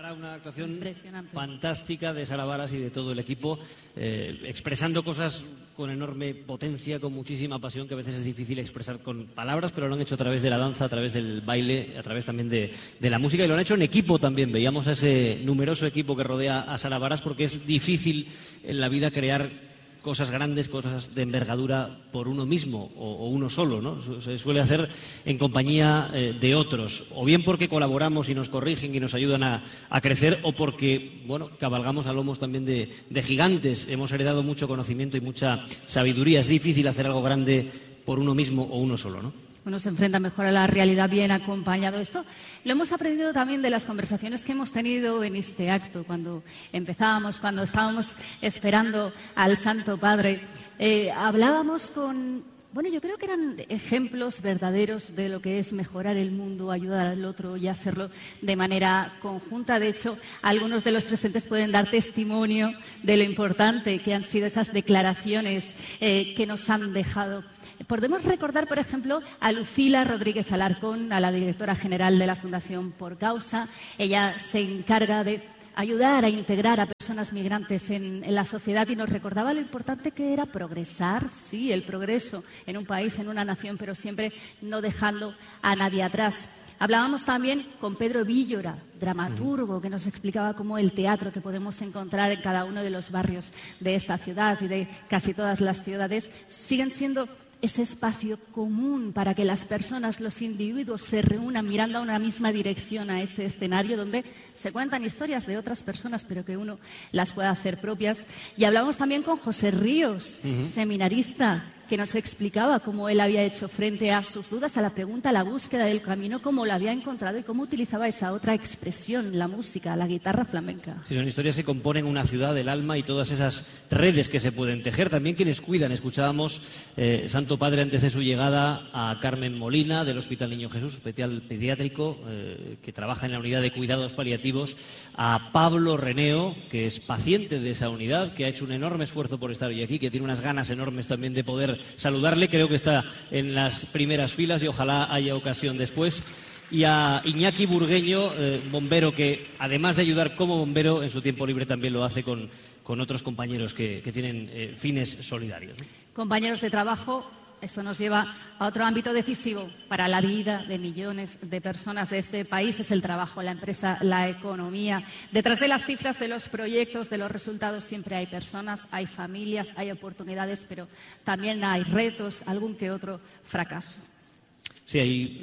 Sara, una actuación impresionante, fantástica de Sara Varas y de todo el equipo, expresando cosas con enorme potencia, con muchísima pasión, que a veces es difícil expresar con palabras, pero lo han hecho a través de la danza, a través del baile, a través también de la música, y lo han hecho en equipo también. Veíamos a ese numeroso equipo que rodea a Sara Varas, porque es difícil en la vida crear cosas grandes, cosas de envergadura por uno mismo o uno solo, ¿no? Se suele hacer en compañía de otros, o bien porque colaboramos y nos corrigen y nos ayudan a crecer, o porque, bueno, cabalgamos a lomos también de gigantes. Hemos heredado mucho conocimiento y mucha sabiduría. Es difícil hacer algo grande por uno mismo o uno solo, ¿no? Uno se enfrenta mejor a la realidad bien acompañado. Esto lo hemos aprendido también de las conversaciones que hemos tenido en este acto, cuando empezábamos, cuando estábamos esperando al Santo Padre. Hablábamos con... Bueno, yo creo que eran ejemplos verdaderos de lo que es mejorar el mundo, ayudar al otro y hacerlo de manera conjunta. De hecho, algunos de los presentes pueden dar testimonio de lo importante que han sido esas declaraciones que nos han dejado. Podemos recordar, por ejemplo, a Lucila Rodríguez Alarcón, a la directora general de la Fundación Por Causa. Ella se encarga de ayudar a integrar a personas migrantes en la sociedad y nos recordaba lo importante que era progresar, sí, el progreso en un país, en una nación, pero siempre no dejando a nadie atrás. Hablábamos también con Pedro Víllora, dramaturgo, que nos explicaba cómo el teatro que podemos encontrar en cada uno de los barrios de esta ciudad y de casi todas las ciudades siguen siendo ese espacio común para que las personas, los individuos, se reúnan mirando a una misma dirección, a ese escenario donde se cuentan historias de otras personas, pero que uno las pueda hacer propias. Y hablamos también con José Ríos, seminarista, que nos explicaba cómo él había hecho frente a sus dudas, a la pregunta, a la búsqueda del camino, cómo lo había encontrado y cómo utilizaba esa otra expresión, la música, la guitarra flamenca. Sí, son historias que componen una ciudad del alma y todas esas redes que se pueden tejer. También quienes cuidan. Escuchábamos, Santo Padre, antes de su llegada, a Carmen Molina, del Hospital Niño Jesús, hospital pediátrico, que trabaja en la unidad de cuidados paliativos, a Pablo Reneo, que es paciente de esa unidad, que ha hecho un enorme esfuerzo por estar hoy aquí, que tiene unas ganas enormes también de poder saludarle. Creo que está en las primeras filas y ojalá haya ocasión después. Y a Iñaki Burgueño, bombero, que además de ayudar como bombero, en su tiempo libre también lo hace con otros compañeros que tienen fines solidarios, ¿no? Compañeros de trabajo. Esto nos lleva a otro ámbito decisivo para la vida de millones de personas de este país. Es el trabajo, la empresa, la economía. Detrás de las cifras, de los proyectos, de los resultados, siempre hay personas, hay familias, hay oportunidades, pero también hay retos, algún que otro fracaso. Sí,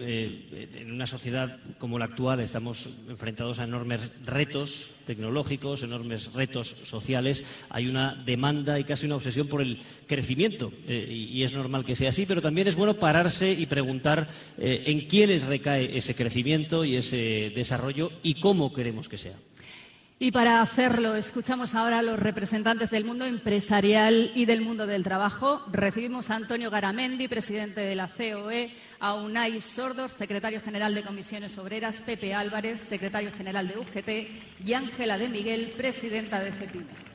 en una sociedad como la actual estamos enfrentados a enormes retos tecnológicos, enormes retos sociales. Hay una demanda y casi una obsesión por el crecimiento y es normal que sea así, pero también es bueno pararse y preguntar en quiénes recae ese crecimiento y ese desarrollo y cómo queremos que sea. Y para hacerlo, escuchamos ahora a los representantes del mundo empresarial y del mundo del trabajo. Recibimos a Antonio Garamendi, presidente de la COE, a Unai Sordor, secretario general de Comisiones Obreras, Pepe Álvarez, secretario general de UGT, y Ángela de Miguel, presidenta de CEPIME.